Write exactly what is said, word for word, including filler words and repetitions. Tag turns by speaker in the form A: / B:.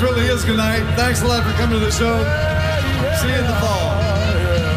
A: really is good night. Thanks a lot for coming to the show. See you in the fall.